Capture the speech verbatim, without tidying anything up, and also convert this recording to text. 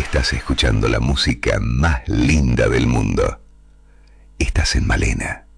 Estás escuchando la música más linda del mundo. Estás en Malena.